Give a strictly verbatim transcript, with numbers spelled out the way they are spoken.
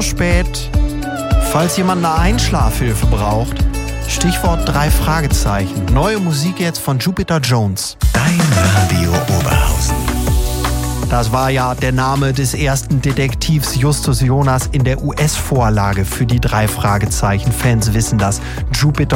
spät. Falls jemand eine Einschlafhilfe braucht, Stichwort drei Fragezeichen. Neue Musik jetzt von Jupiter Jones. Dein Radio Oberhausen. Das war ja der Name des ersten Detektivs Justus Jonas in der U S-Vorlage für die drei Fragezeichen. Fans wissen das. Jupiter